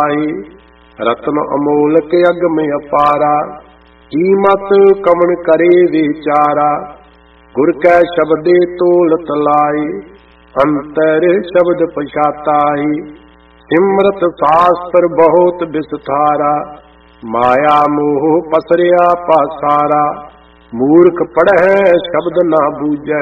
रत्न अमोलक अगम अपारा, कीमत कमन करे विचारा। गुर कै शब्दे तोलत लाई, अंतर शब्द पछाताई। सिमरत शास्त्र बहुत विस्तारा, माया मोह पसरिया पासारा। मूर्ख पढ़ै शब्द ना बूझै,